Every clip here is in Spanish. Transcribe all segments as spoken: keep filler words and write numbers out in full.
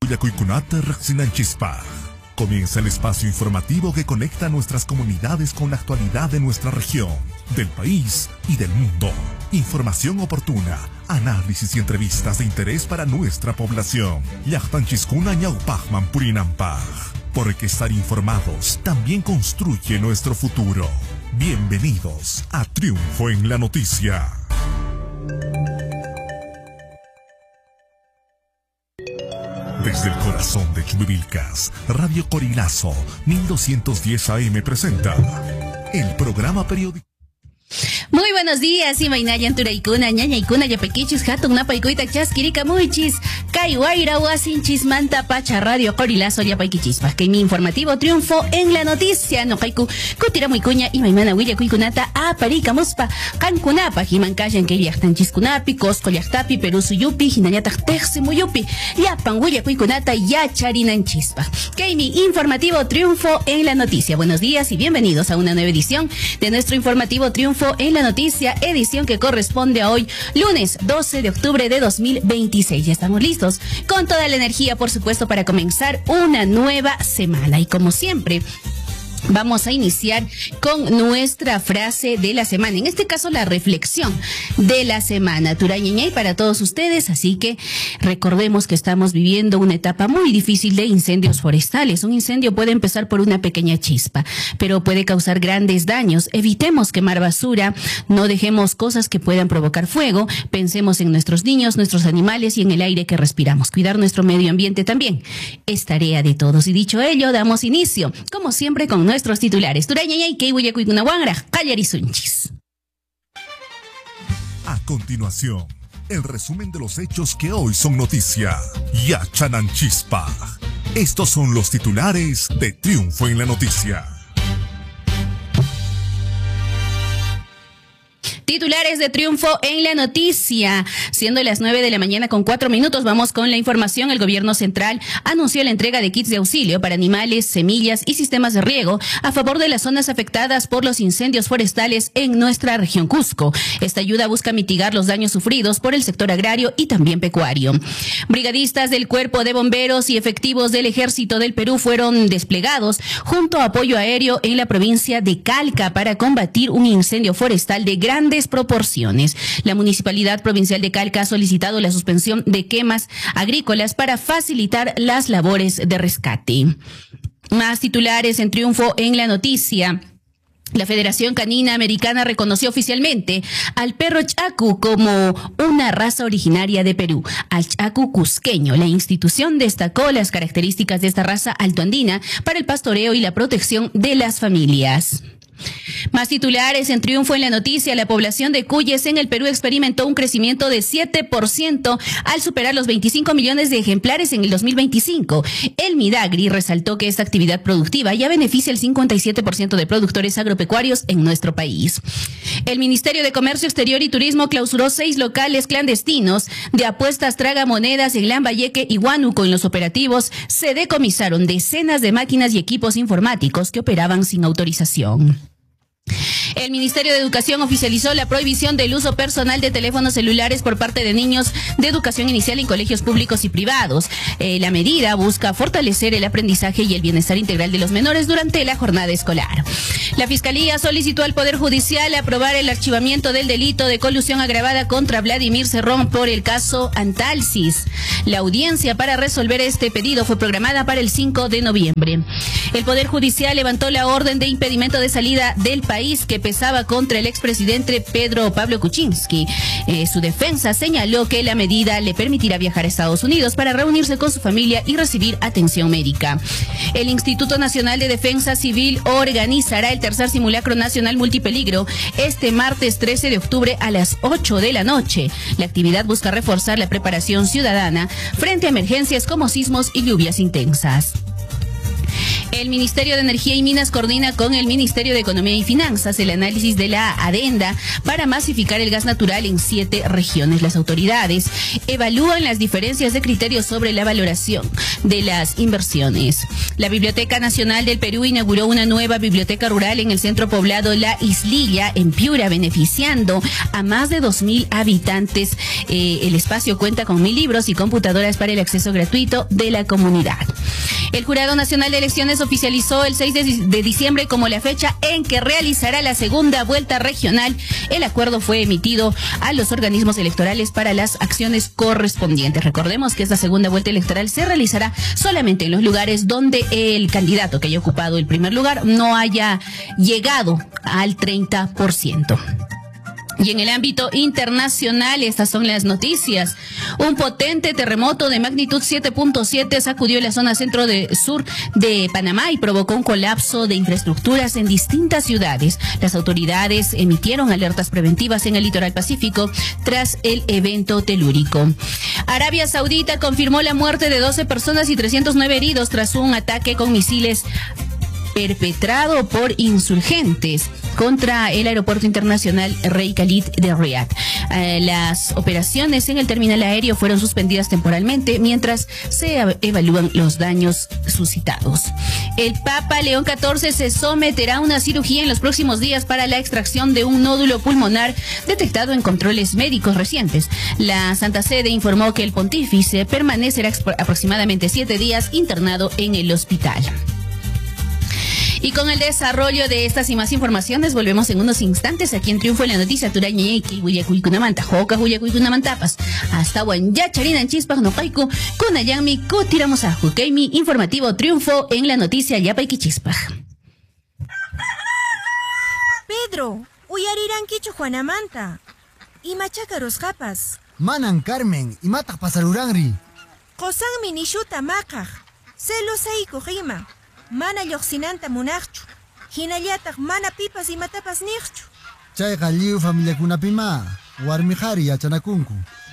Yacuycunata Raxinanchispa. Comienza el espacio informativo que conecta a nuestras comunidades con la actualidad de nuestra región, del país y del mundo. Información oportuna, análisis y entrevistas de interés para nuestra población. Yachtanchiskuna ñaupajman purinampaj. Porque estar informados también construye nuestro futuro. Bienvenidos a Triunfo en la Noticia. Desde el corazón de Chubivilcas, Radio Corilazo mil doscientos diez A M presenta el programa periódico. Muy buenos días, Imainayan Turaikuna, Ñañaikuna, Yapequichis, Hatun, Napaicuita, Chasquirica, Muichis, Kaiwaira, Huasinchis, Manta, Pacha, Radio Corilazo, Yapaiquichis, que mi informativo Triunfo en la Noticia, no Kaiku, Kutira Muicuña, Imaimana, Huilla, Cuicunata, Aparica, Muspa, Cancunapa, Jimancayan, que Yachtanchiscunapi, Cosco, Yachtapi, Perú, Suyupi, Jinañatac, Texi, Muyupi, Yapan, Huilla, Cuicunata, Yacharinanchispa, que mi informativo Triunfo en la Noticia. Buenos días y bienvenidos a una nueva edición de nuestro informativo Triunfo en la Noticia, edición que corresponde a hoy, lunes doce de octubre de dos mil veintiséis. Ya estamos listos con toda la energía, por supuesto, para comenzar una nueva semana. Y como siempre, vamos a iniciar con nuestra frase de la semana. En este caso, la reflexión de la semana. Turañeñay para todos ustedes. Así que recordemos que estamos viviendo una etapa muy difícil de incendios forestales. Un incendio puede empezar por una pequeña chispa, pero puede causar grandes daños. Evitemos quemar basura. No dejemos cosas que puedan provocar fuego. Pensemos en nuestros niños, nuestros animales y en el aire que respiramos. Cuidar nuestro medio ambiente también es tarea de todos. Y dicho ello, damos inicio, como siempre, con nuestros titulares. A continuación, el resumen de los hechos que hoy son noticia. Yachananchispa. Estos son los titulares de Triunfo en la Noticia. Titulares de Triunfo en la Noticia. Siendo las nueve de la mañana con cuatro minutos, vamos con la información. El gobierno central anunció la entrega de kits de auxilio para animales, semillas y sistemas de riego a favor de las zonas afectadas por los incendios forestales en nuestra región Cusco. Esta ayuda busca mitigar los daños sufridos por el sector agrario y también pecuario. Brigadistas del Cuerpo de Bomberos y efectivos del Ejército del Perú fueron desplegados junto a apoyo aéreo en la provincia de Calca para combatir un incendio forestal de grandes proporciones. La Municipalidad Provincial de Calca ha solicitado la suspensión de quemas agrícolas para facilitar las labores de rescate. Más titulares en Triunfo en la Noticia. La Federación Canina Americana reconoció oficialmente al perro chacu como una raza originaria de Perú, al chacu cusqueño. La institución destacó las características de esta raza altoandina para el pastoreo y la protección de las familias. Más titulares en Triunfo en la Noticia. La población de cuyes en el Perú experimentó un crecimiento de siete por ciento al superar los veinticinco millones de ejemplares en el dos mil veinticinco. El Midagri resaltó que esta actividad productiva ya beneficia al cincuenta y siete por ciento de productores agropecuarios en nuestro país. El Ministerio de Comercio Exterior y Turismo clausuró seis locales clandestinos de apuestas tragamonedas en Lambayeque y Huánuco. En los operativos se decomisaron decenas de máquinas y equipos informáticos que operaban sin autorización. El Ministerio de Educación oficializó la prohibición del uso personal de teléfonos celulares por parte de niños de educación inicial en colegios públicos y privados. Eh, la medida busca fortalecer el aprendizaje y el bienestar integral de los menores durante la jornada escolar. La Fiscalía solicitó al Poder Judicial aprobar el archivamiento del delito de colusión agravada contra Vladimir Cerrón por el caso Antalsis. La audiencia para resolver este pedido fue programada para el cinco de noviembre. El Poder Judicial levantó la orden de impedimento de salida del país que pesaba contra el expresidente Pedro Pablo Kuczynski. Eh, su defensa señaló que la medida le permitirá viajar a Estados Unidos para reunirse con su familia y recibir atención médica. El Instituto Nacional de Defensa Civil organizará el tercer simulacro nacional multipeligro este martes trece de octubre a las ocho de la noche. La actividad busca reforzar la preparación ciudadana frente a emergencias como sismos y lluvias intensas. El Ministerio de Energía y Minas coordina con el Ministerio de Economía y Finanzas el análisis de la adenda para masificar el gas natural en siete regiones. Las autoridades evalúan las diferencias de criterios sobre la valoración de las inversiones. La Biblioteca Nacional del Perú inauguró una nueva biblioteca rural en el centro poblado La Islilla, en Piura, beneficiando a más de dos mil habitantes. Eh, el espacio cuenta con mil libros y computadoras para el acceso gratuito de la comunidad. El Jurado Nacional de Elecciones oficializó el seis de diciembre como la fecha en que realizará la segunda vuelta regional. El acuerdo fue emitido a los organismos electorales para las acciones correspondientes. Recordemos que esta segunda vuelta electoral se realizará solamente en los lugares donde el candidato que haya ocupado el primer lugar no haya llegado al treinta por ciento. Y en el ámbito internacional, estas son las noticias. Un potente terremoto de magnitud siete punto siete sacudió la zona centro de sur de Panamá y provocó un colapso de infraestructuras en distintas ciudades. Las autoridades emitieron alertas preventivas en el litoral pacífico tras el evento telúrico. Arabia Saudita confirmó la muerte de doce personas y trescientos nueve heridos tras un ataque con misiles perpetrado por insurgentes contra el aeropuerto internacional Rey Khalid de Riad. Eh, las operaciones en el terminal aéreo fueron suspendidas temporalmente mientras se evalúan los daños suscitados. El Papa León catorce se someterá a una cirugía en los próximos días para la extracción de un nódulo pulmonar detectado en controles médicos recientes. La Santa Sede informó que el pontífice permanecerá aproximadamente siete días internado en el hospital. Y con el desarrollo de estas y más informaciones, volvemos en unos instantes aquí en Triunfo en la Noticia Turañequi, Huyacuicunamanta, Joca, Huyacuicunamantapas, hasta Huanyacharina en Chispas, Nopaico, Kunayami, Kutiramos a Jukeimi, informativo Triunfo en la Noticia Yapaiqui Chispas. Pedro, Uyariranquichu Juanamanta, y Machacaros Capas. Manan Carmen, y Matak Pasarurangri. Cosanmi Nishuta Macaj, Celosaiko Rima. Mana lluqsinanta munaqchu. Hinallataq mana pipas imatapas niqchu. Chayqa lliw familiakunapima, warmijari yachanakunku.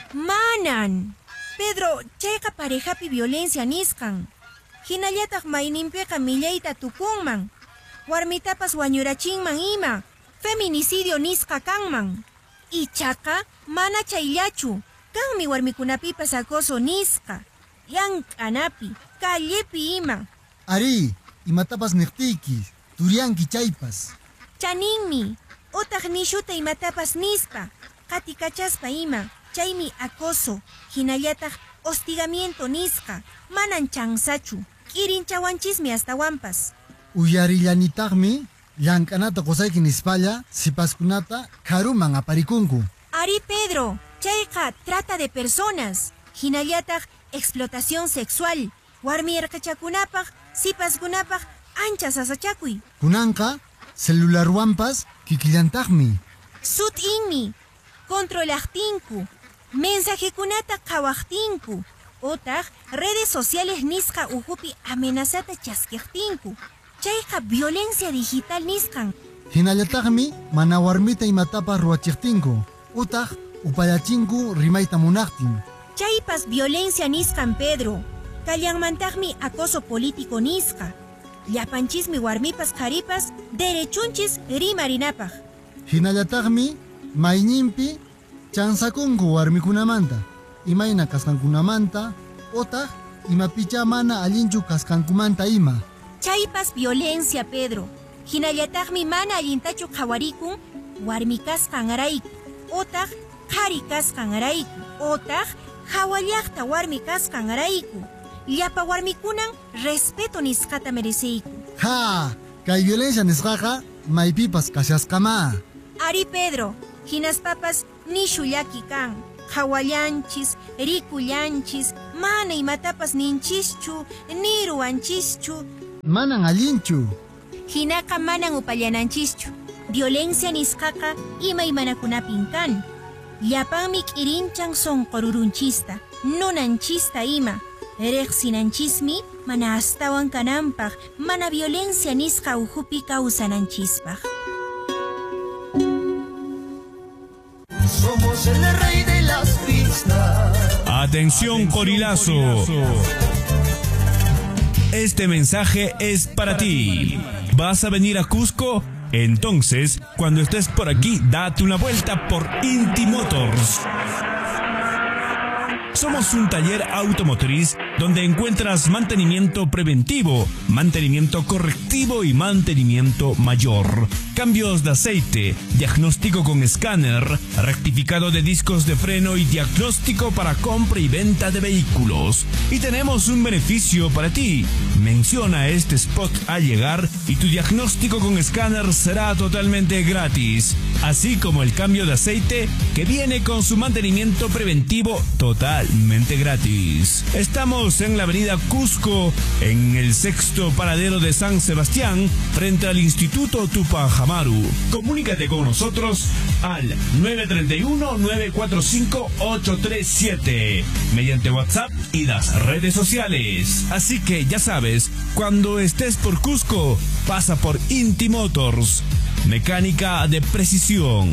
Manan. Pedro, chayqa parejapi violencia nisqan. Hinallataq mayninpiqa millayta tukunman. Warmitapas wañurachinman ima. Feminicidio nisqa kanman. Ichaqa mana chayllachu. Kanmi warmikunapipas acoso nisqa. Llank'anapi, callepi ima. Ari, imatapas niqtiki, turianki chaypas. Chaninmi, otaq nishuta imatapas nispa, qatikachaspa ima, chaymi acoso, hinallataq hostigamiento nisqa, manan chansachu, kirinchawanchismi hasta wampas. Uyarillanitaqmi, llank'anata qusayki nispalla, sipaskunata karuman aparikunku. Ari Pedro, chayqa trata de personas, hinallataq explotación sexual, warmi erqachakunapaq, sipaskunapaq ancha sasachakuy. Kunanqa celular wampas kikillantaqmi. Sut inmi, controlaqtinku, mensajekunata qhawaqtinku, otaq redes sociales nisqa uhupi amenazata chaskiqtinku. Chayqa violencia digital nisqan. Hinallataqmi mana warmita imatapas ruwachiqtinku, utaq upayachinku rimayta munaqtin. Chaypas violencia nisqan Pedro. Kallanmantaqmi acoso político nisqa. Llapanchismi warmipas qharipas derechunchis rimarinapaq. Hinallataqmi mayninpi chansakunku warmikunamanta, imayna kasqankunamanta, otaq imapicha mana allinchu kasqankumanta ima. Chaypas violencia Pedro. Hinallataqmi mana allintachu qhawarikun warmi kasqan arayku, otaq qhari kasqan arayku, otaq hawallaqta warmi kasqan arayku. Llapa warmikunan respeto nisqata mereceiku. Ha, kay violencia nisqaqa maypipas kashasqama. Ari Pedro, hinaspapas nishullaki kan. Hawallanchis, rikullanchis, mana imatapas ninchischu, ni ruwanchischu. Manan allinchu. Hinaka manan upallananchischu. Violencia nisqaqa imaymanakunapin kan. Llapanmi k'irinchan sonqorurunchista, nunanchista ima. Reqsinanchismi mana astawan kananpaq, mana violencia nisqa uhupi kawsananchispaq. Somos el rey de las pistas. Atención, Corilazo. Este mensaje es para ti. ¿Vas a venir a Cusco? Entonces, cuando estés por aquí, date una vuelta por Inti Motors. Somos un taller automotriz donde encuentras mantenimiento preventivo, mantenimiento correctivo y mantenimiento mayor. Cambios de aceite, diagnóstico con escáner, rectificado de discos de freno y diagnóstico para compra y venta de vehículos. Y tenemos un beneficio para ti. Menciona este spot al llegar y tu diagnóstico con escáner será totalmente gratis. Así como el cambio de aceite que viene con su mantenimiento preventivo totalmente gratis. Estamos en la avenida Cusco, en el sexto paradero de San Sebastián, frente al Instituto Tupac Amaru. Comunícate con nosotros al nueve tres uno, nueve cuatro cinco, ocho tres siete mediante WhatsApp y las redes sociales. Así que ya sabes, cuando estés por Cusco, pasa por Inti Motors, mecánica de precisión.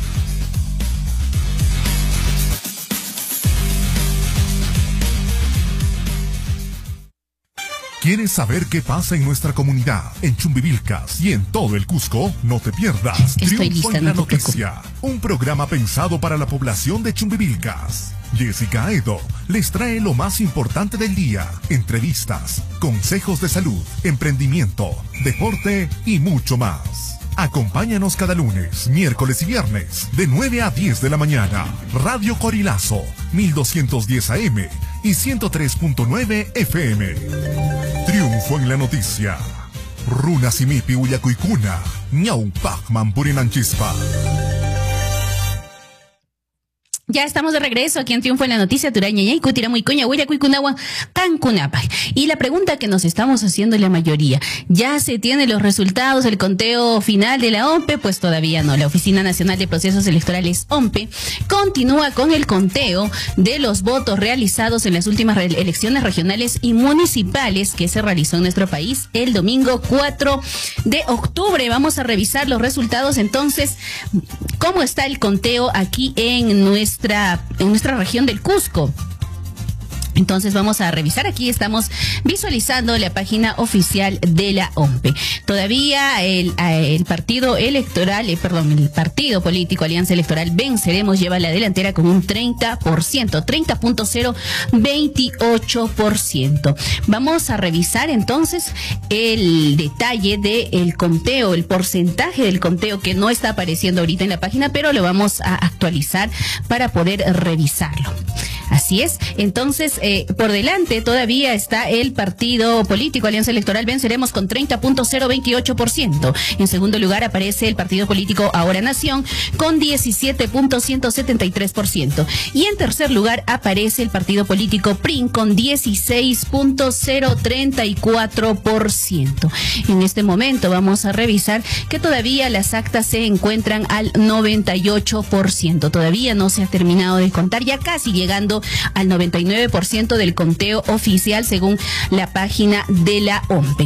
¿Quieres saber qué pasa en nuestra comunidad, en Chumbivilcas y en todo el Cusco? No te pierdas Estoy Triunfo lista, en la no te Noticia, un programa pensado para la población de Chumbivilcas. Jessica Edo les trae lo más importante del día, entrevistas, consejos de salud, emprendimiento, deporte y mucho más. Acompáñanos cada lunes, miércoles y viernes de nueve a diez de la mañana. Radio Corilazo, mil doscientos diez A M y ciento tres punto nueve F M. Triunfo en la Noticia. Runa Simipi Uyacuicuna, Ñau Pacman Purinanchispa. Ya estamos de regreso aquí en Triunfo en la Noticia, Turaña y Cutira muy coña, huella cuicunawa, cancunapa. Y la pregunta que nos estamos haciendo la mayoría, ¿ya se tienen los resultados del conteo final de la O M P E? Pues todavía no. La Oficina Nacional de Procesos Electorales O M P E continúa con el conteo de los votos realizados en las últimas re- elecciones regionales y municipales que se realizó en nuestro país el domingo cuatro de octubre. Vamos a revisar los resultados entonces, cómo está el conteo aquí en nuestra en nuestra región del Cusco. Entonces vamos a revisar, aquí estamos visualizando la página oficial de la O M P E. Todavía el, el partido electoral, eh, perdón, el partido político Alianza Electoral Venceremos lleva la delantera con un treinta por ciento, treinta punto cero veintiocho por ciento. Vamos a revisar entonces el detalle del conteo, el porcentaje del conteo que no está apareciendo ahorita en la página, pero lo vamos a actualizar para poder revisarlo. Así es, entonces eh, por delante todavía está el partido político Alianza Electoral Venceremos con treinta punto cero veintiocho por ciento. En segundo lugar aparece el partido político Ahora Nación con diecisiete punto ciento setenta y tres por ciento. Y en tercer lugar aparece el partido político P R I N con dieciséis punto cero treinta y cuatro por ciento. En este momento vamos a revisar que todavía las actas se encuentran al noventa y ocho por ciento. Todavía no se ha terminado de contar, ya casi llegando al noventa y nueve por ciento del conteo oficial según la página de la O M P E.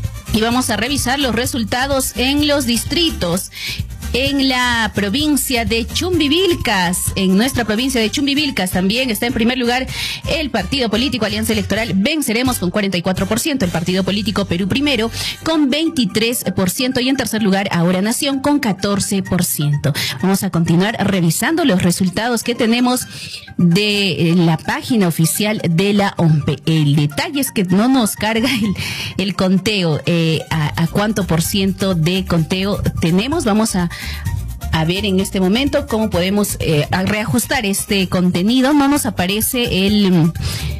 Y vamos a revisar los resultados en los distritos. En la provincia de Chumbivilcas, en nuestra provincia de Chumbivilcas también está en primer lugar el partido político Alianza Electoral Venceremos con cuarenta y cuatro por ciento, el partido político Perú Primero con veintitrés por ciento y en tercer lugar Ahora Nación con catorce por ciento. Vamos a continuar revisando los resultados que tenemos de la página oficial de la O M P E. El detalle es que no nos carga el, el conteo, eh, a, a cuánto por ciento de conteo tenemos. Vamos a A ver en este momento cómo podemos eh, reajustar este contenido. No nos aparece el...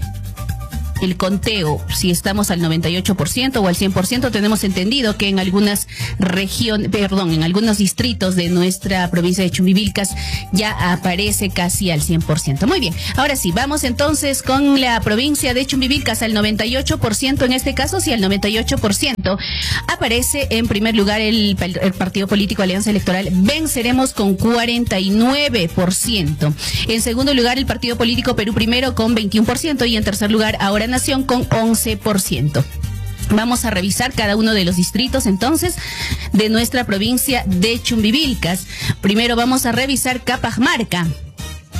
el conteo, si estamos al noventa y ocho por ciento o al cien por ciento. Tenemos entendido que en algunas regiones, perdón, en algunos distritos de nuestra provincia de Chumbivilcas ya aparece casi al cien por ciento. Muy bien, ahora sí, vamos entonces con la provincia de Chumbivilcas al noventa y ocho por ciento en este caso. Si al noventa y ocho por ciento aparece en primer lugar el, el partido político Alianza Electoral Venceremos con cuarenta y nueve por ciento. En segundo lugar el partido político Perú Primero con veintiuno por ciento y en tercer lugar Ahora Nación con once por ciento. Vamos a revisar cada uno de los distritos entonces de nuestra provincia de Chumbivilcas. Primero vamos a revisar Capajamarca.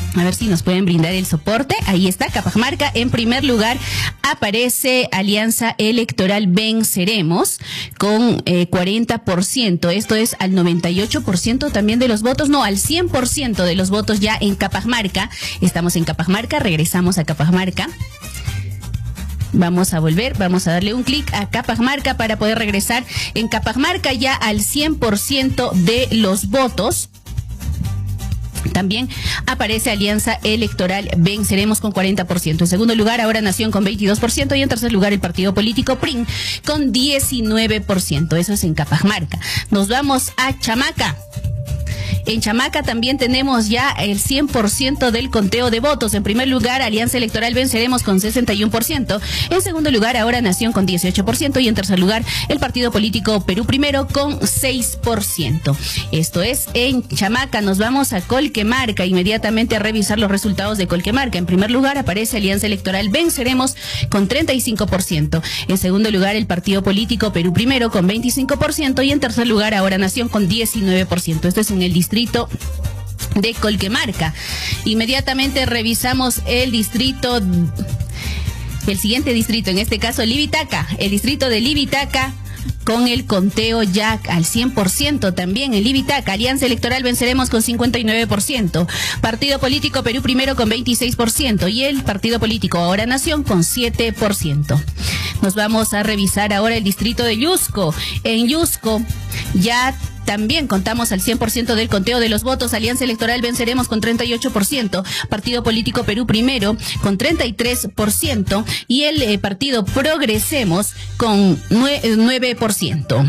A ver si nos pueden brindar el soporte. Ahí está, Cajamarca. En primer lugar aparece Alianza Electoral Venceremos con eh, cuarenta por ciento. Esto es al noventa y ocho por ciento también de los votos, no, al cien por ciento de los votos ya en Cajamarca. Estamos en Cajamarca, regresamos a Cajamarca. Vamos a volver, vamos a darle un clic a Cajamarca para poder regresar. En Cajamarca ya al cien por ciento de los votos. También aparece Alianza Electoral Venceremos con cuarenta por ciento. En segundo lugar, ahora Nación con veintidós por ciento. Y en tercer lugar, el partido político P R I N con diecinueve por ciento. Eso es en Cajamarca. Nos vamos a Chamaca. En Chamaca también tenemos ya el cien por ciento del conteo de votos. En primer lugar, Alianza Electoral Venceremos con sesenta y uno por ciento. En segundo lugar, ahora Nación con dieciocho por ciento. Y en tercer lugar, el partido político Perú Primero con seis por ciento. Esto es en Chamaca. Nos vamos a Colquemarca. Inmediatamente a revisar los resultados de Colquemarca. En primer lugar, aparece Alianza Electoral Venceremos con treinta y cinco por ciento. En segundo lugar, el partido político Perú Primero con veinticinco por ciento. Y en tercer lugar, ahora Nación con diecinueve por ciento. Esto es en el distrito de Colquemarca. Inmediatamente revisamos el distrito, el siguiente distrito, en este caso Libitaca, el distrito de Libitaca, con el conteo ya al cien por ciento también en Libitaca. Alianza Electoral Venceremos con cincuenta y nueve por ciento. Partido Político Perú Primero con veintiséis por ciento. Y el Partido Político Ahora Nación con siete por ciento. Nos vamos a revisar ahora el distrito de Yusco. En Yusco ya también contamos al cien por ciento del conteo de los votos. Alianza Electoral Venceremos con treinta y ocho por ciento. Partido Político Perú Primero con treinta y tres por ciento. Y el eh, Partido Progresemos con nueve por ciento.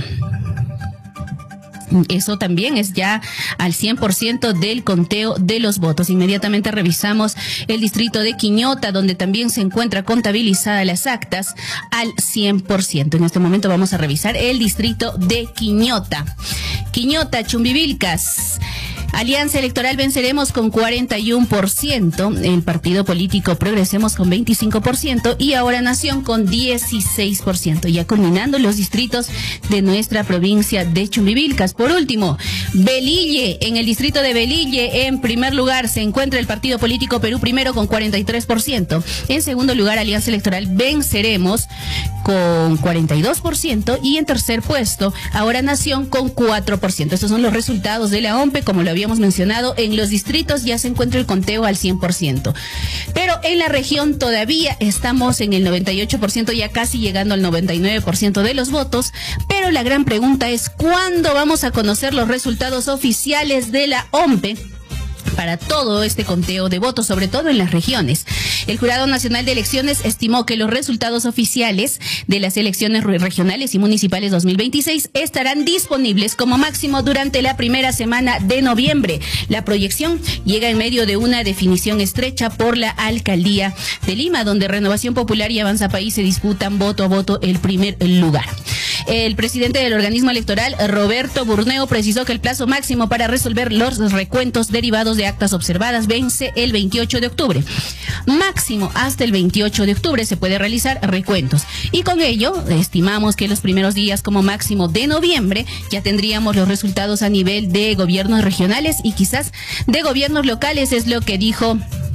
Eso también es ya al cien por ciento del conteo de los votos. Inmediatamente revisamos el distrito de Quiñota, donde también se encuentra contabilizadas las actas al cien por ciento. En este momento vamos a revisar el distrito de Quiñota. Quiñota, Chumbivilcas. Alianza Electoral Venceremos con cuarenta y uno por ciento, el Partido Político Progresemos con veinticinco por ciento y Ahora Nación con dieciséis por ciento, ya culminando los distritos de nuestra provincia de Chumbivilcas. Por último, Velille, en el distrito de Velille, en primer lugar se encuentra el Partido Político Perú Primero con cuarenta y tres por ciento, en segundo lugar Alianza Electoral Venceremos con cuarenta y dos por ciento y en tercer puesto Ahora Nación con cuatro por ciento. Estos son los resultados de la O M P E, como lo había habíamos mencionado. En los distritos ya se encuentra el conteo al cien por ciento, pero en la región todavía estamos en el noventa y ocho por ciento, ya casi llegando al noventa y nueve por ciento de los votos. Pero la gran pregunta es, ¿cuándo vamos a conocer los resultados oficiales de la O M P E para todo este conteo de votos, sobre todo en las regiones? El Jurado Nacional de Elecciones estimó que los resultados oficiales de las elecciones regionales y municipales dos mil veintiséis estarán disponibles como máximo durante la primera semana de noviembre. La proyección llega en medio de una definición estrecha por la Alcaldía de Lima, donde Renovación Popular y Avanza País se disputan voto a voto el primer lugar. El presidente del organismo electoral, Roberto Burneo, precisó que el plazo máximo para resolver los recuentos derivados de actas observadas vence el veintiocho de octubre. Máximo hasta el veintiocho de octubre se puede realizar recuentos. Y con ello, estimamos que los primeros días como máximo de noviembre ya tendríamos los resultados a nivel de gobiernos regionales y quizás de gobiernos locales, es lo que dijo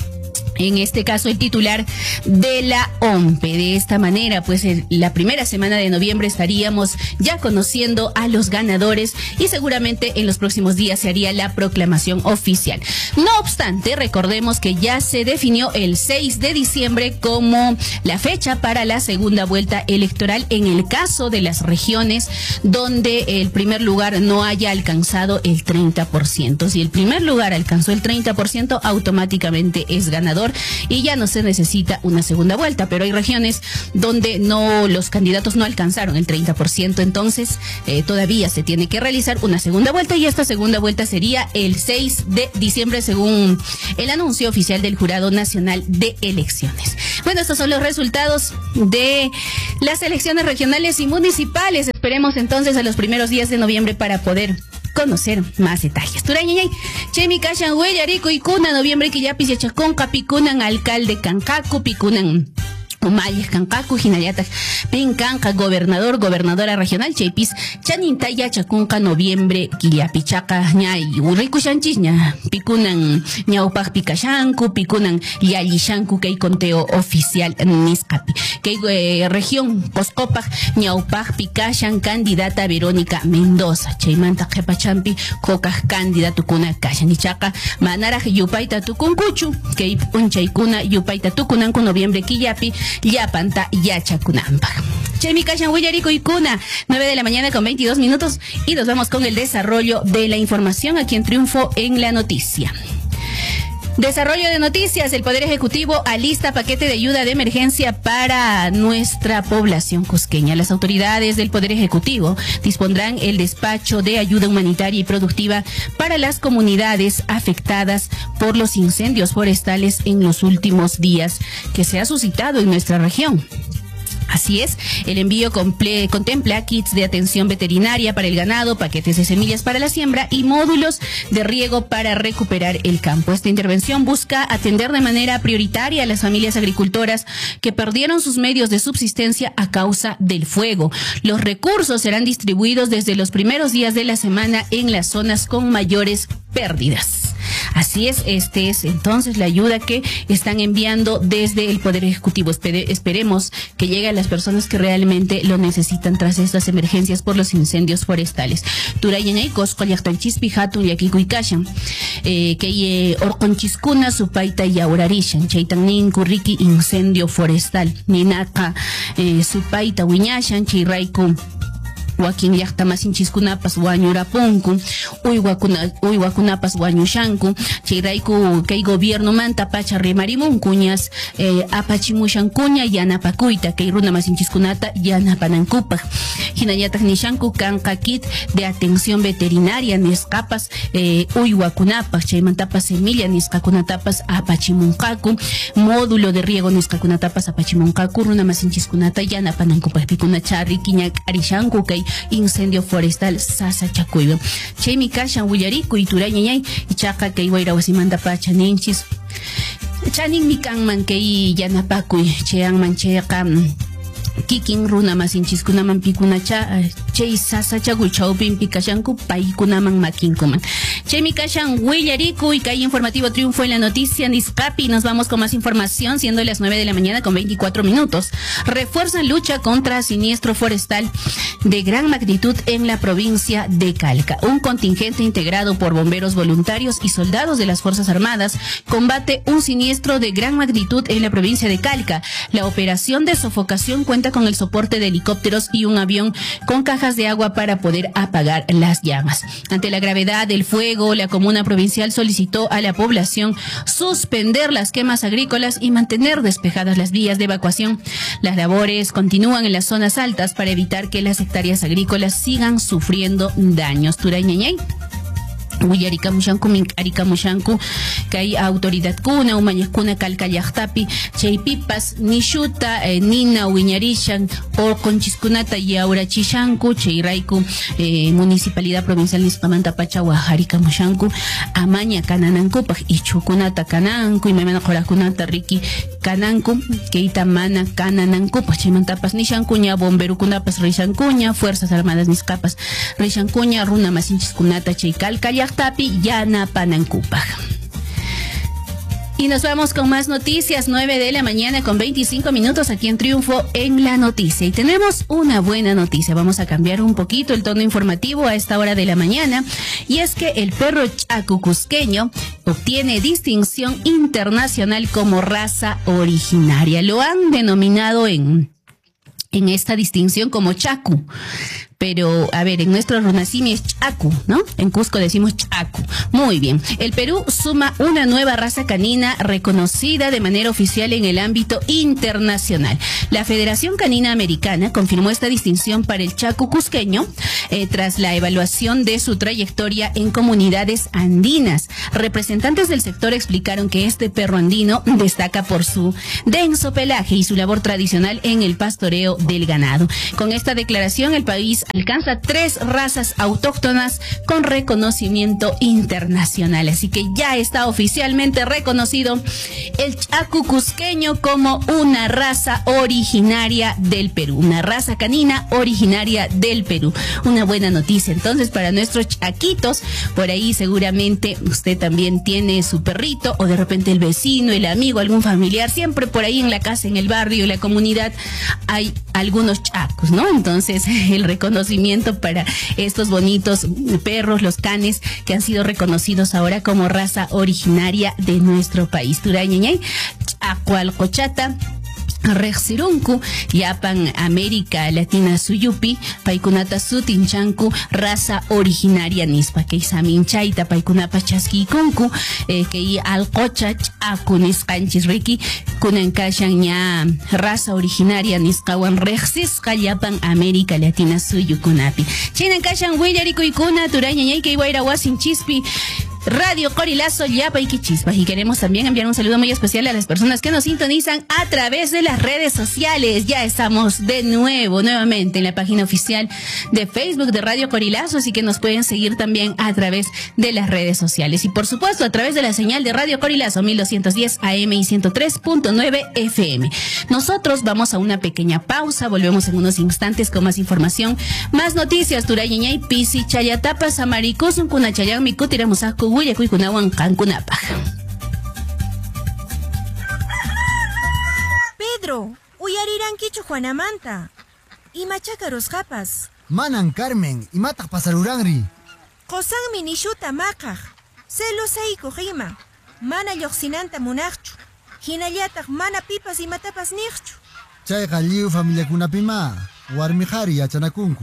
en este caso el titular de la O M P E. De esta manera, pues en la primera semana de noviembre estaríamos ya conociendo a los ganadores y seguramente en los próximos días se haría la proclamación oficial. No obstante, recordemos que ya se definió el seis de diciembre como la fecha para la segunda vuelta electoral en el caso de las regiones donde el primer lugar no haya alcanzado el treinta por ciento. Si el primer lugar alcanzó el treinta por ciento, automáticamente es ganador y ya no se necesita una segunda vuelta, pero hay regiones donde no, los candidatos no alcanzaron el treinta por ciento, entonces eh, todavía se tiene que realizar una segunda vuelta y esta segunda vuelta sería el seis de diciembre según el anuncio oficial del Jurado Nacional de Elecciones. Bueno, estos son los resultados de las elecciones regionales y municipales. Esperemos entonces a los primeros días de noviembre para poder conocer más detalles. Turañay, Chemi Kashan Huellarico y Cuna, noviembre que ya pise chacón, capikunan alcalde Cancaco, picunan Umayes Kankaku, Hinayata, Pinkanka, gobernador, gobernadora regional, Chepis, Chanintaya, Chacunca, noviembre, Quiliapichaca, Ñay, Uriku Shanchis, Picunan, Ñaupac Picashanku, Picunan, Yalishanku, que hay conteo oficial Niscapi, que eh, región Poscopac, Ñaupac Picashan, candidata Verónica Mendoza, Chaymanta Jepachampi, Cocas, candidato Kuna Cachanichaca, Manara Yupaita Tucuncuchu, que hay un Chaykuna, Yupaita Tucunanco, noviembre, Quillapi, Yapanta Yachakunamba. Chemicashan Willarico y Cuna, nueve de la mañana con veintidós minutos, y nos vamos con el desarrollo de la información aquí en Triunfo en la Noticia. Desarrollo de noticias. El Poder Ejecutivo alista paquete de ayuda de emergencia para nuestra población cusqueña. Las autoridades del Poder Ejecutivo dispondrán el despacho de ayuda humanitaria y productiva para las comunidades afectadas por los incendios forestales en los últimos días que se ha suscitado en nuestra región. Así es, el envío comple contempla kits de atención veterinaria para el ganado, paquetes de semillas para la siembra y módulos de riego para recuperar el campo. Esta intervención busca atender de manera prioritaria a las familias agricultoras que perdieron sus medios de subsistencia a causa del fuego. Los recursos serán distribuidos desde los primeros días de la semana en las zonas con mayores pérdidas. Así es, este es entonces la ayuda que están enviando desde el Poder Ejecutivo. Espere, esperemos que llegue a las personas que realmente lo necesitan tras estas emergencias por los incendios forestales. Turayanay Cosco, Yachtanchispi, Hatun, Yakikuikashan, que Orconchiskuna, Supaita y Aurarishan, Chaitanin, Kurriki, incendio forestal, Ninaka, Supaita, Wiñashan, Chiraiku. Joaquín Yachtamas Inchiskunapas, Wañurapunku, Uywakuna, Uywakunapas, Wañushanku, Chiraiku, que gobierno manta pacha remarimun, cuñas, eh, apachimushan cuña, yanapacuita, que runamas Inchiskunata, yanapanancupa. Hinayatak Nishanku, Kanka kit de atención veterinaria, Nescapas, eh, Uywakunapas, Chaymantapas semilla, Niskakunatapas, apachimunkaku, módulo de riego, Niskakunatapas, apachimunkaku, runamas Inchiskunata, yanapanancupa, Picuna Charri, Quiñac Arishanku, que incendio forestal Sasa Chacuyo. Chemi Kashan Willarico y Turañay y Chaca que iba a ir a Osimanda Pacha Ninchis. Chanin Mikanman que y Yanapacuy, Chean Mancheacam. Kikin runa mas inchiskunaman pikunacha chay sasa chaguy chaupin pikashanku paikunaman makinkuman. Chemi kashan Willarico y Calle Informativo Triunfo en la Noticia Niscapi. Nos vamos con más información siendo las nueve de la mañana con veinticuatro minutos. Refuerzan lucha contra siniestro forestal de gran magnitud en la provincia de Calca. Un contingente integrado por bomberos voluntarios y soldados de las Fuerzas Armadas combate un siniestro de gran magnitud en la provincia de Calca. La operación de sofocación cuenta con el soporte de helicópteros y un avión con cajas de agua para poder apagar las llamas. Ante la gravedad del fuego, la comuna provincial solicitó a la población suspender las quemas agrícolas y mantener despejadas las vías de evacuación. Las labores continúan en las zonas altas para evitar que las hectáreas agrícolas sigan sufriendo daños. Turañañay. Uyarikamushanku, Minkarikamushanku, que hay autoridad kuna, umañaskuna calcayachtapi, chaypipas, nishuta, eh, nina, uñarishan, o conchiskunata y aurachishanku, chayraiku, eh, municipalidad provincial Niskamanta Pachawa, Harikamushanku, amaña cananankupaj, y chukunata cananku, y memana corakunata riki cananku, que itamana cananankupaj, chaymantapas nishankuña, bomberukunapas rishankuña, Fuerzas Armadas Niscapas, rishankuña, runa masinchiskunata, chaykalcaya, Tapi Yana Panancupaj. Y nos vamos con más noticias, nueve de la mañana con veinticinco minutos aquí en Triunfo en la Noticia. Y tenemos una buena noticia, vamos a cambiar un poquito el tono informativo a esta hora de la mañana. Y es que el perro chacu cusqueño obtiene distinción internacional como raza originaria. Lo han denominado en, en esta distinción como chacu. Pero, a ver, en nuestro runacimi es chacu, ¿no? En Cusco decimos chacu. Muy bien. El Perú suma una nueva raza canina reconocida de manera oficial en el ámbito internacional. La Federación Canina Americana confirmó esta distinción para el chacu cusqueño eh, tras la evaluación de su trayectoria en comunidades andinas. Representantes del sector explicaron que este perro andino destaca por su denso pelaje y su labor tradicional en el pastoreo del ganado. Con esta declaración, el país alcanza tres razas autóctonas con reconocimiento internacional. Así que ya está oficialmente reconocido el chacu cusqueño como una raza originaria del Perú, una raza canina originaria del Perú. Una buena noticia entonces para nuestros chaquitos. Por ahí seguramente usted también tiene su perrito, o de repente el vecino, el amigo, algún familiar. Siempre por ahí en la casa, en el barrio, en la comunidad hay algunos chacos, ¿no? Entonces el reconocimiento para estos bonitos perros, los canes, que han sido reconocidos ahora como raza originaria de nuestro país. Turañañay, Chacualcochata, Rexirunku, Yapan América Latina Suyupi, Paikunata Sutinchanku, raza originaria Nispa, que Isaminchaita, Paikunapa Chaskikunku, eh, que Alcocha, Chakunis Kanchisriki, Kunankashan ya raza originaria Niskawan Rexisca, Yapan América Latina Suyukunapi. Chinankashan Willariku y Kuna, Turañañay, que Iwaira Wasin Chispi. Radio Corilazo, Yapa y Quichispa. Y queremos también enviar un saludo muy especial a las personas que nos sintonizan a través de las redes sociales. Ya estamos de nuevo, nuevamente en la página oficial de Facebook de Radio Corilazo, así que nos pueden seguir también a través de las redes sociales. Y por supuesto a través de la señal de Radio Corilazo mil doscientos diez A M y ciento tres punto nueve F M. Nosotros vamos a una pequeña pausa, volvemos en unos instantes con más información, más noticias. Turañañay, Pisi, Chayatapa, Samaricus, Kunachayán, Mikutiramusaku, Pedro, uyarirankichu Juanamanta. Ima chakaros japas. Manan Carmen, imataq pasarurangri. Qosanmi nishuta maqaq. Celosaiko qima. Mana lluqsinanta munaqchu. Hinallataq mana pipas imatapas niqchu. Chayqa lliw familiakunapima, warmijari yachanakunku.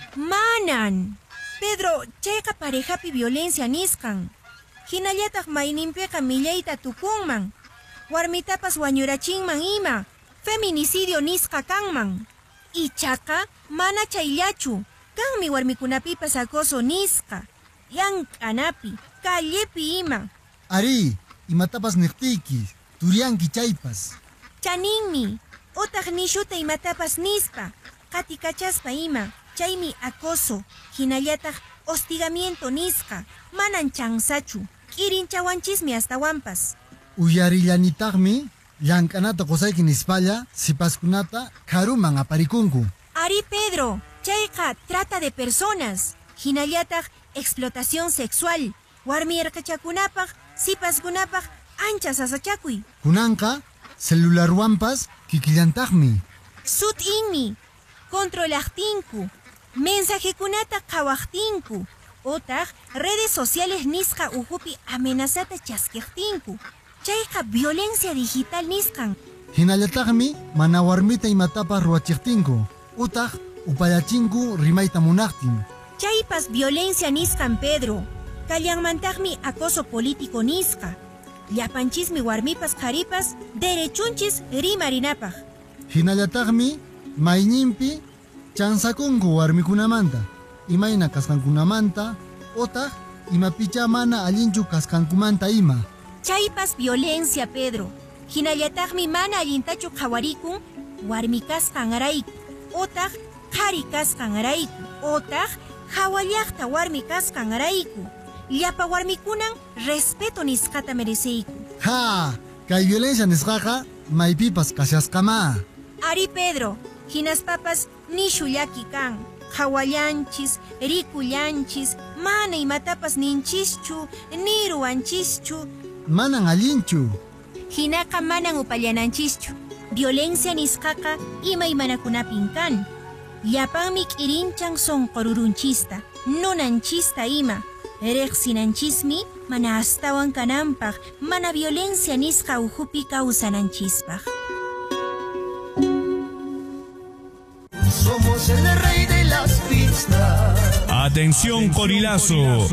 Manan. Pedro, chayqa parejapi violencia nisqan. Hinallataq mayninpiqa millayta tukunman. Warmitapas wañurachinman ima. Feminicidio nisqa kanman. Ichaqa mana chayllachu. Kanmi warmikunapipas acoso nisqa. Llank'anapi, callepi ima. Ari, imatapas niqtiki, turianki chaypas. Chaninmi, otaq nishuta imatapas nispa. Qatikachaspa ima. Chaymi acoso. Hinallataq hostigamiento nisqa. Manan chansachu. Kirinchawanchismi hasta wampas. Uyarillanitaqmi llank'anata qusayki nispalla sipaskunata karuman aparikunku. Ari Pedro, chayqa trata de personas. Hinallataq explotación sexual. Warmi erqachakunapaq, sipaskunapaq ancha sasachakuy. Kunanqa celularwanpas kikillantaqmi. Sut inmi, controlaqtinku, mensajekunata qhawaqtinku. Otaq redes sociales nisqa uhupi amenazata chaskiqtinku. Chayqa violencia digital nisqan. Hinallataqmi mana warmita imatapas ruwachiqtinku. Utaq upallachinku rimayta munaqtin. Chaypas violencia nisqan Pedro. Kallanmantaqmi acoso político nisqa. Llapanchismi warmipas qharipas derechunchis rimarinapaq. Hinallataqmi mayninpi chansakunku warmikunamanta. Imayna kasqankunamanta, otaq imapicha mana allinchu kasqankumanta ima. Chaypas violencia Pedro. Hinallataqmi mana allintachu qhawarikun warmi kasqan arayku. Otaq qhari kasqan arayku. Otaq hawallaqta warmi kasqan arayku. Llapa warmikunan respeto nisqata mereceyku. Ha, kay violencia nisqaqa maypipas kashasqama. Ari Pedro, hinaspapas nishullaki kan. Hawallanchis, rikullanchis, mana imatapas ninchischu, niruanchischu. Manan allinchu. Hinaqa manan upallanchischu. Violencia nisqaqa ima imanakunapin kan. Llapanmi k'irinchan sonqorurunchista, nunanchista ima. Reqsinanchismi mana astawan kananpaq, mana violencia nisqa uhupi kawsananchispaq. Somos el rey de las pistas. Atención, Corilazo.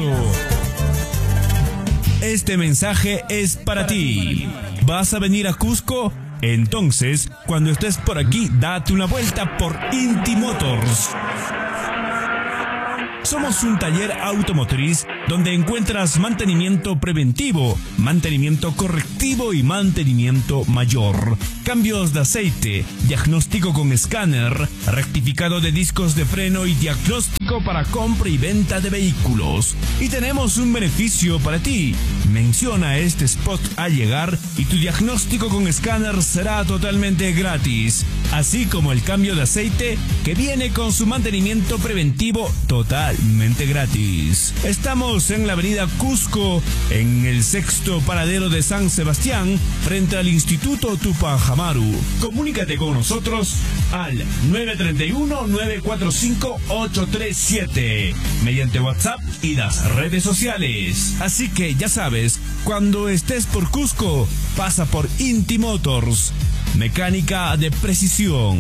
Este mensaje es para ti. ¿Vas a venir a Cusco? Entonces, cuando estés por aquí, date una vuelta por Inti Motors. Somos un taller automotriz donde encuentras mantenimiento preventivo, mantenimiento correctivo y mantenimiento mayor. Cambios de aceite, diagnóstico con escáner, rectificado de discos de freno y diagnóstico para compra y venta de vehículos. Y tenemos un beneficio para ti. Menciona este spot al llegar y tu diagnóstico con escáner será totalmente gratis. Así como el cambio de aceite que viene con su mantenimiento preventivo totalmente gratis. Estamos en la avenida Cusco, en el sexto paradero de San Sebastián, frente al Instituto Tupac Amaru. Comunícate con nosotros al nueve tres uno, nueve cuatro cinco, ocho tres siete mediante WhatsApp y las redes sociales. Así que ya sabes, cuando estés por Cusco, pasa por Inti Motors, mecánica de precisión.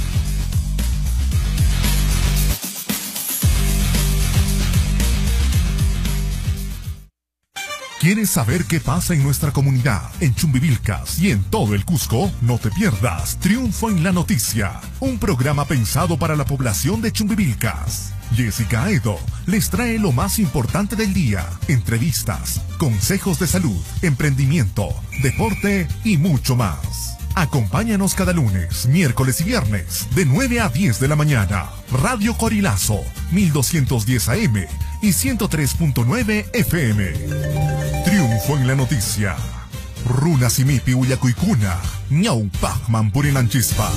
¿Quieres saber qué pasa en nuestra comunidad, en Chumbivilcas y en todo el Cusco? No te pierdas Triunfo en la Noticia, un programa pensado para la población de Chumbivilcas. Jessica Aedo les trae lo más importante del día, entrevistas, consejos de salud, emprendimiento, deporte y mucho más. Acompáñanos cada lunes, miércoles y viernes de nueve a diez de la mañana. Radio Corilazo, mil doscientos diez A M y ciento tres punto nueve F M. Triunfo en la Noticia. Runa Simipi Uyacuicuna, Ñau Pacman Purinanchispa.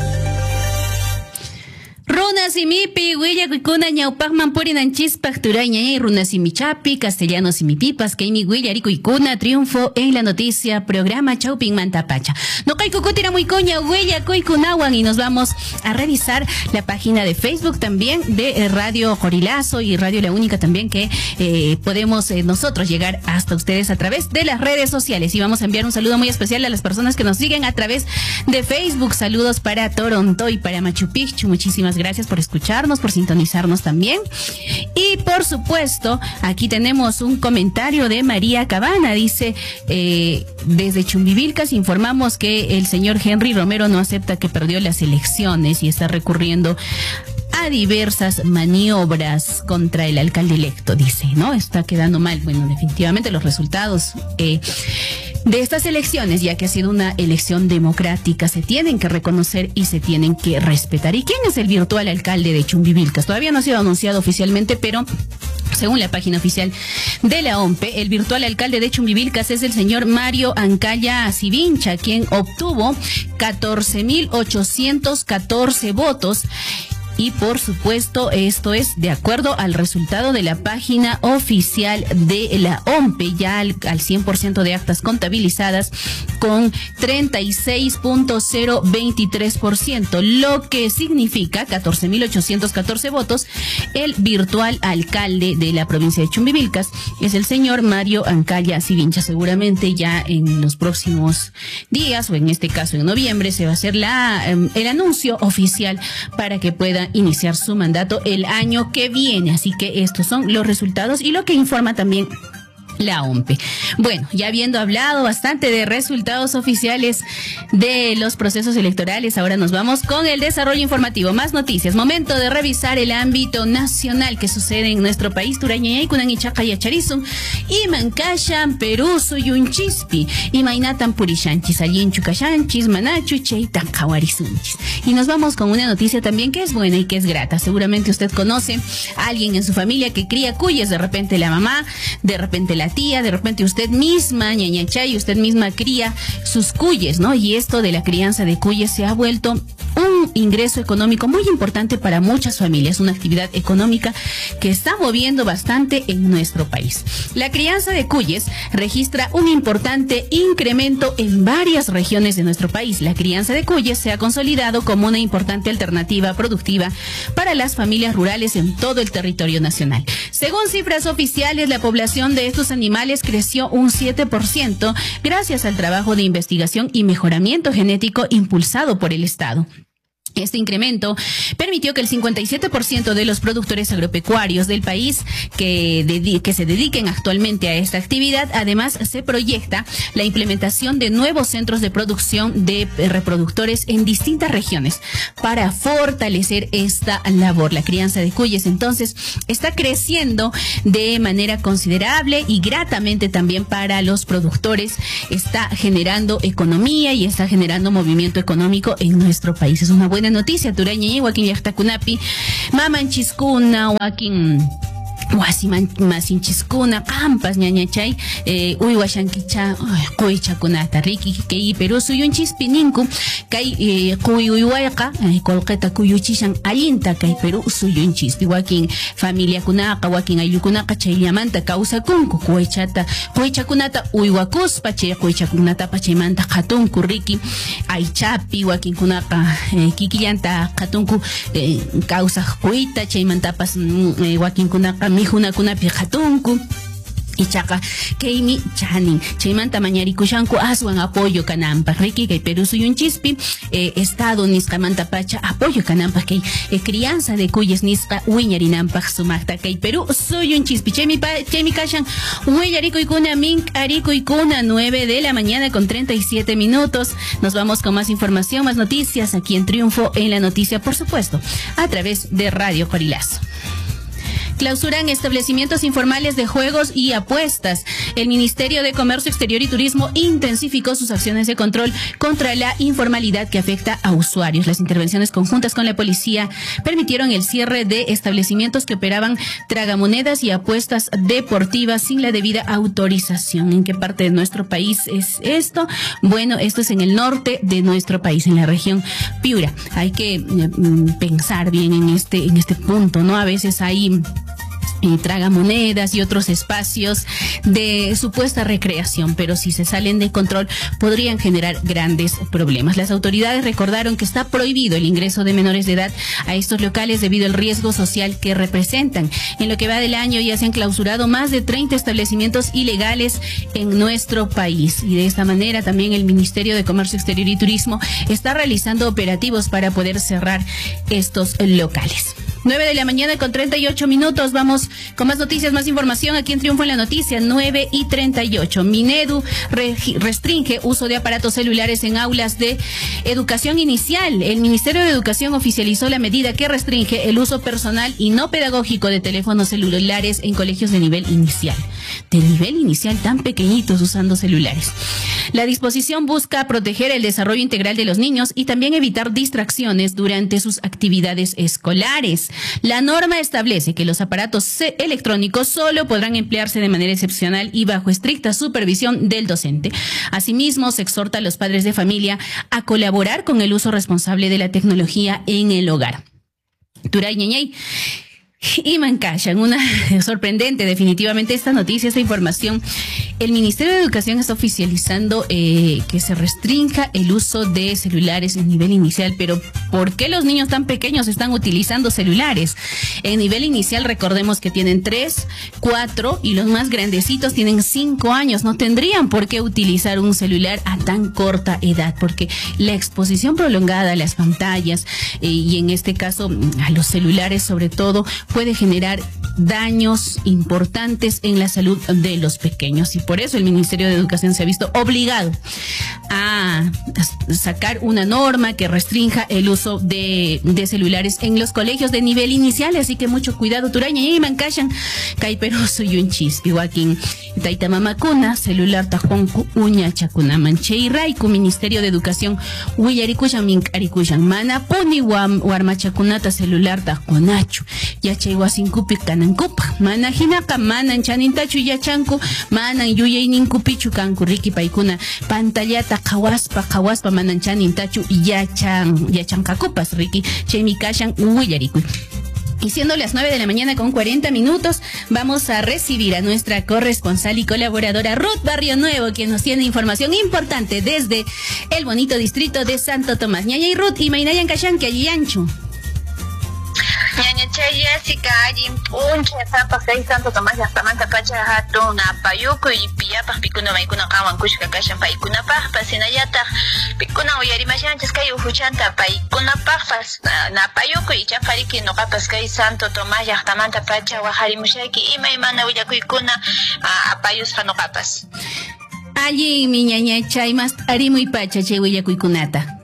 Runa simipi, huella cuicuna, ñaupagman purinanchispa, turaña y runa simichapi, castellano simipipas, que mi huella ricuicuna, triunfo en la noticia, programa Chauping Mantapacha. No kai cucutira muy coña, huella cuicunawan, y nos vamos a revisar la página de Facebook también de Radio Corilazo y Radio La Única también, que eh, podemos eh, nosotros llegar hasta ustedes a través de las redes sociales. Y vamos a enviar un saludo muy especial a las personas que nos siguen a través de Facebook. Saludos para Toronto y para Machu Picchu. Muchísimas gracias por escucharnos, por sintonizarnos también. Y por supuesto, aquí tenemos un comentario de María Cabana. Dice, eh, desde Chumbivilcas informamos que el señor Henry Romero no acepta que perdió las elecciones y está recurriendo a diversas maniobras contra el alcalde electo, dice, ¿no? Está quedando mal. Bueno, definitivamente los resultados eh, de estas elecciones, ya que ha sido una elección democrática, se tienen que reconocer y se tienen que respetar. ¿Y quién es el virtual alcalde de Chumbivilcas? Todavía no ha sido anunciado oficialmente, pero según la página oficial de la O M P E, el virtual alcalde de Chumbivilcas es el señor Mario Ancaya Sivincha, quien obtuvo catorce mil ochocientos catorce votos. Y por supuesto, esto es de acuerdo al resultado de la página oficial de la O M P E, ya al, al cien por ciento de actas contabilizadas con treinta y seis punto cero veintitrés por ciento, lo que significa catorce mil ochocientos catorce votos. El virtual alcalde de la provincia de Chumbivilcas es el señor Mario Ancaya Sivincha. Seguramente ya en los próximos días, o en este caso en noviembre, se va a hacer la, el anuncio oficial para que pueda iniciar su mandato el año que viene. Así que estos son los resultados y lo que informa también la O M P E. Bueno, ya habiendo hablado bastante de resultados oficiales de los procesos electorales, ahora nos vamos con el desarrollo informativo. Más noticias. Momento de revisar el ámbito nacional que sucede en nuestro país. Turañay, Kunanichaca y Acharizum, y Mancashan, Perú, Suyunchispi, y Mainatan Purishanchis, Allin Chukashanchis, Manachu, Cheitan, Kawarizunchis. Y nos vamos con una noticia también que es buena y que es grata. Seguramente usted conoce a alguien en su familia que cría cuyes, de repente la mamá, de repente la tía, de repente usted misma, ñañachay, usted misma cría sus cuyes, ¿no? Y esto de la crianza de cuyes se ha vuelto un ingreso económico muy importante para muchas familias, una actividad económica que está moviendo bastante en nuestro país. La crianza de cuyes registra un importante incremento en varias regiones de nuestro país. La crianza de cuyes se ha consolidado como una importante alternativa productiva para las familias rurales en todo el territorio nacional. Según cifras oficiales, la población de estos animales creció un siete por ciento gracias al trabajo de investigación y mejoramiento genético impulsado por el Estado. Este incremento permitió que el cincuenta y siete por ciento de los productores agropecuarios del país que, dedi- que se dediquen actualmente a esta actividad, además se proyecta la implementación de nuevos centros de producción de reproductores en distintas regiones para fortalecer esta labor. La crianza de cuyes entonces está creciendo de manera considerable y gratamente también para los productores. Está generando economía y está generando movimiento económico en nuestro país. Es una buena noticia, Turañi, Joaquín Yachtacunapi, Mamanchiskuna, Joaquín. Wasiman masinchiskuna pampas ñañachay eh, uywashankicha quychakunata riki kay Perú suyunchis ninku kay eh, kuy uywayqa eh, kolqeta kuyuchishan allinta kay Perú suyunchispi wakin familiakunaqa wakin ayllukunaqa chayllamanta kawsakunku quychata quychakunata uywakuspa chay quychakunata pachaymanta qatunku riki aychapi wakinkunaqa eh, kikillanta qatunku eh, kawsaq kuyta chaymantapas eh, wakinkunaqa mijunakunapi qatunku ichaqa kaymi chanin chaymanta mañarikushanku aswan apoyo kananpaq riki kay Perú suyunchispi eh, estado nisqamanta pacha apoyo kananpaq kay eh, crianza de cuyes nisqa wiñarinanpaq sumaqta kay Perú suyunchispi chaymi pa, chaymi kashan willarikuykuna mink'arikuykuna nueve de la mañana con treinta y siete minutos. Nos vamos con más información, más noticias aquí en Triunfo en la Noticia, por supuesto, a través de Radio Corilazo. Clausuran establecimientos informales de juegos y apuestas. El Ministerio de Comercio Exterior y Turismo intensificó sus acciones de control contra la informalidad que afecta a usuarios. Las intervenciones conjuntas con la policía permitieron el cierre de establecimientos que operaban tragamonedas y apuestas deportivas sin la debida autorización. ¿En qué parte de nuestro país es esto? Bueno, esto es en el norte de nuestro país, en la región Piura. Hay que eh, pensar bien en este, en este punto, ¿no? A veces hay y tragamonedas y otros espacios de supuesta recreación, pero si se salen de control podrían generar grandes problemas. Las autoridades recordaron que está prohibido el ingreso de menores de edad a estos locales debido al riesgo social que representan. En lo que va del año ya se han clausurado más de treinta establecimientos ilegales en nuestro país y de esta manera también el Ministerio de Comercio Exterior y Turismo está realizando operativos para poder cerrar estos locales. nueve de la mañana con treinta y ocho minutos. Vamos con más noticias, más información aquí en Triunfo en la Noticia, nueve y treinta y ocho. Minedu re restringe uso de aparatos celulares en aulas de educación inicial. El Ministerio de Educación oficializó la medida que restringe el uso personal y no pedagógico de teléfonos celulares en colegios de nivel inicial. De nivel inicial, tan pequeñitos usando celulares. La disposición busca proteger el desarrollo integral de los niños y también evitar distracciones durante sus actividades escolares. La norma establece que los aparatos electrónicos solo podrán emplearse de manera excepcional y bajo estricta supervisión del docente. Asimismo, se exhorta a los padres de familia a colaborar con el uso responsable de la tecnología en el hogar. Turay Ñeñey y Mancashan, una sorprendente definitivamente esta noticia, esta información. El Ministerio de Educación está oficializando eh, que se restrinja el uso de celulares en nivel inicial, pero ¿por qué los niños tan pequeños están utilizando celulares? En nivel inicial recordemos que tienen tres, cuatro y los más grandecitos tienen cinco años. No tendrían por qué utilizar un celular a tan corta edad, porque la exposición prolongada a las pantallas eh, y en este caso a los celulares sobre todo puede generar daños importantes en la salud de los pequeños y por eso el Ministerio de Educación se ha visto obligado a sacar una norma que restrinja el uso de, de celulares en los colegios de nivel inicial, así que mucho cuidado. Turaña y Mancashan, Caiperoso y un chispi, Joaquín Taitamamakuna, celular tajonku, uña chacuna, manche y raiku, Ministerio de Educación, Huyarikushan, Minkarikusan, Manapuni, Warmachacunata, celular tajonachu, Yachayhuasinkupi, Kanankupa, Manajinaka, Manan Chanintachu, Yachanku, Manan Yuyayninkupichu, Kanku, Riki Paikuna, Pantallata, Kawaspa, Kawaspa, Manan Chanintachu, Yachan, Yachankakupas, Riki, Chemikashan, Huyariku. Y siendo las nueve de la mañana con cuarenta minutos, vamos a recibir a nuestra corresponsal y colaboradora Ruth Barrio Nuevo, quien nos tiene información importante desde el bonito distrito de Santo Tomás. Ñaña y Ruth y Mainayan Kashan, que allí ancho. Ñaña ñaña chay Jessica allin puncha zapas kay Santo Tomás llaqtamanta pacha hatun apayuku y pillapaq pikuna maykuna qawan kushka kashan paykunapaq pasinallataq pikuna uyarimashanchis kay uhuchanta paykunapaq napayuku y chapariki noqapas kay Santo Tomás llaqtamanta pacha waqharimushayki ima imana willakuykuna apayusqa noqapas. Allí mi ñaña chay más arimuy pacha chay willakuykunata.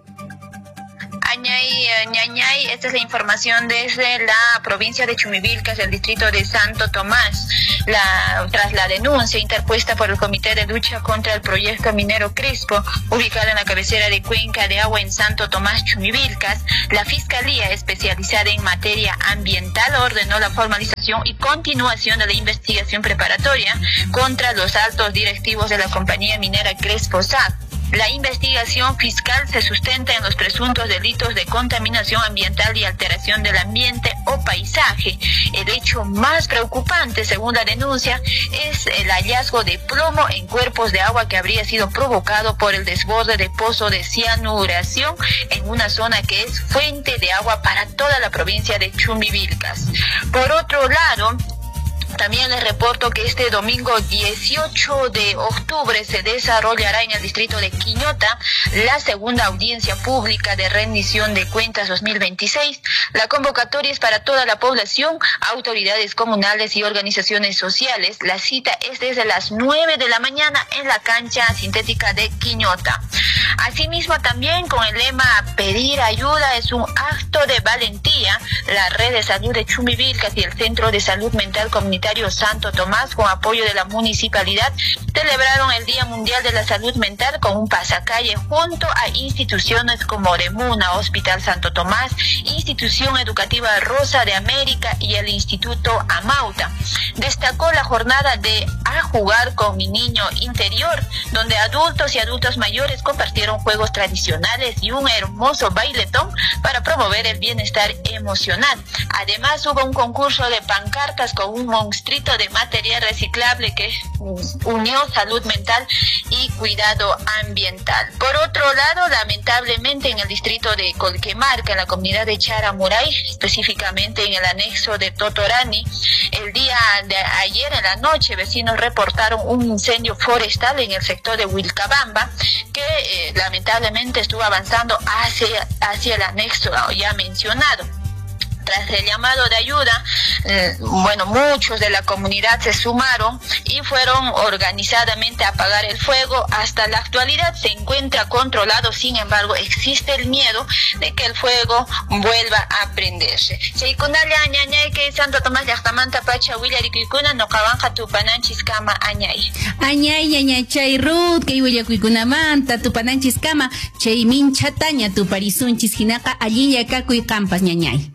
Añay, ñañay, esta es la información desde la provincia de Chumivilcas, el distrito de Santo Tomás. La, tras la denuncia interpuesta por el Comité de Lucha contra el Proyecto Minero Crespo, ubicado en la cabecera de Cuenca de Agua en Santo Tomás, Chumivilcas, la Fiscalía especializada en materia ambiental ordenó la formalización y continuación de la investigación preparatoria contra los altos directivos de la compañía minera Crespo S A C. La investigación fiscal se sustenta en los presuntos delitos de contaminación ambiental y alteración del ambiente o paisaje. El hecho más preocupante, según la denuncia, es el hallazgo de plomo en cuerpos de agua que habría sido provocado por el desborde de pozo de cianuración en una zona que es fuente de agua para toda la provincia de Chumivilcas. Por otro lado, también les reporto que este domingo dieciocho de octubre se desarrollará en el distrito de Quiñota la segunda audiencia pública de rendición de cuentas dos mil veintiséis. La convocatoria es para toda la población, autoridades comunales y organizaciones sociales. La cita es desde las nueve de la mañana en la cancha sintética de Quiñota. Asimismo, también con el lema Pedir ayuda es un acto de valentía, la Red de Salud de Chumivilcas y el Centro de Salud Mental Comunitario Santo Tomás, con apoyo de la municipalidad, celebraron el Día Mundial de la Salud Mental con un pasacalle junto a instituciones como Remuna, Hospital Santo Tomás, Institución Educativa Rosa de América y el Instituto Amauta. Destacó la jornada de A Jugar con mi Niño Interior, donde adultos y adultos mayores compartieron juegos tradicionales y un hermoso bailetón para promover el bienestar emocional. Además, hubo un concurso de pancartas con un monstruito de material reciclable que unió salud mental y cuidado ambiental. Por otro lado, lamentablemente en el distrito de Colquemarca, en la comunidad de Charamuray, específicamente en el anexo de Totorani, el día de ayer en la noche vecinos reportaron un incendio forestal en el sector de Wilcabamba que eh, lamentablemente estuvo avanzando hacia, hacia el anexo ya mencionado. Tras el llamado de ayuda, eh, bueno, muchos de la comunidad se sumaron y fueron organizadamente a apagar el fuego. Hasta la actualidad se encuentra controlado, sin embargo, existe el miedo de que el fuego vuelva a prenderse. Chaykunalla añañay que Santo Tomás llaqtamanta pacha willarikuykuna noqawanqa tupananchis kama añay. Añay ñañachay Ruth que willakuykunamanta tupananchis kama chay minchataña tuparisunchis hinaqa allin yakakuy qampas ñañay.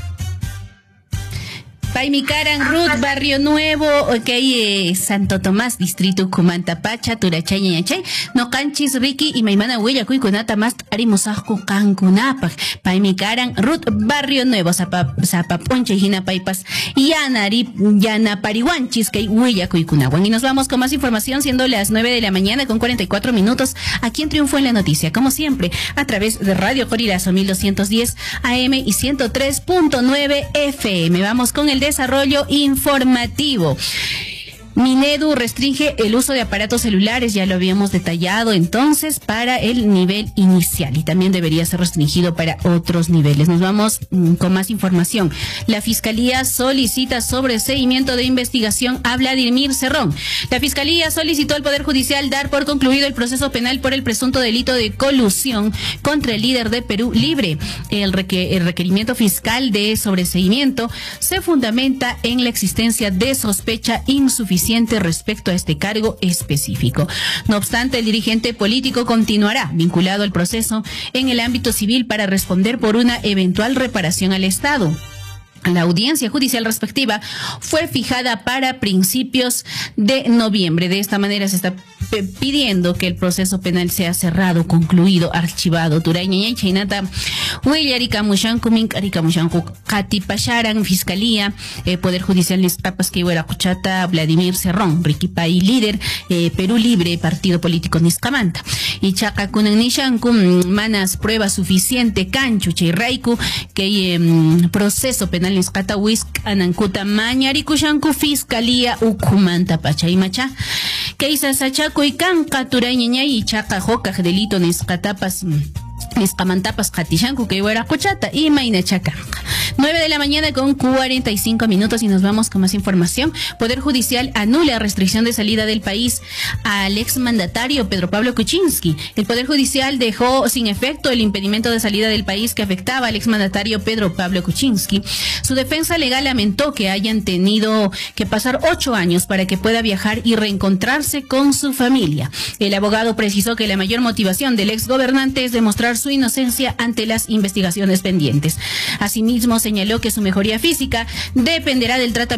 Paimicaran, Ruth, Barrio Nuevo, ok, eh, Santo Tomás, Distrito Cumantapacha, Turachay, Ñañachay, no canchis, Ricky y Maimana Huella, Cuiconata, más Arimosasco, Cancunapa, Paimicaran, Ruth, Barrio Nuevo, Zapaponche, Jina Paipas, Yanari, Yana Parihuanchis, que Huella, Cuicunahuan. Y nos vamos con más información, siendo las nueve de la mañana con cuarenta y cuatro minutos, aquí en Triunfo en la Noticia, como siempre, a través de Radio Corilazo mil doscientos diez A M y ciento tres punto nueve F M. Vamos con el desarrollo informativo. Minedu restringe el uso de aparatos celulares, ya lo habíamos detallado entonces, para el nivel inicial y también debería ser restringido para otros niveles. Nos vamos mmm, con más información. La Fiscalía solicita sobreseimiento de investigación a Vladimir Cerrón. La Fiscalía solicitó al Poder Judicial dar por concluido el proceso penal por el presunto delito de colusión contra el líder de Perú Libre. El, requer el requerimiento fiscal de sobreseimiento se fundamenta en la existencia de sospecha insuficiente respecto a este cargo específico. No obstante, el dirigente político continuará vinculado al proceso en el ámbito civil para responder por una eventual reparación al Estado. La audiencia judicial respectiva fue fijada para principios de noviembre. De esta manera se está pidiendo que el proceso penal sea cerrado, concluido, archivado. Turaña y Chainata, Huellarika Mushanku, Minkarika Mushanku, Kati Pasharan, Fiscalía, eh, Poder Judicial Nispapas, que huera Cuchata, Vladimir Cerrón, Riquipay, líder, eh, Perú Libre, Partido Político Niscamanta. Y Chacacunan Nishanku, manas prueba suficiente, Canchu, Chayraiku, que hay eh, proceso penal Niscata, Whisk, Anankuta, Mañarikushanku, Fiscalía, Ucumanta, Pachaymacha. Que isa Sachaco y Canca, Turaña y Chaca, Joca, delito Niscatapas. Niscamantapas Katishanku, que huera Cuchata y Maina Chaca. nueve de la mañana con cuarenta y cinco minutos y nos vamos con más información. Poder Judicial anula restricción de salida del país al exmandatario Pedro Pablo Kuczynski. El Poder Judicial dejó sin efecto el impedimento de salida del país que afectaba al exmandatario Pedro Pablo Kuczynski. Su defensa legal lamentó que hayan tenido que pasar ocho años para que pueda viajar y reencontrarse con su familia. El abogado precisó que la mayor motivación del exgobernante es demostrar su inocencia ante las investigaciones pendientes. Asimismo, señaló que su mejoría física dependerá del tratamiento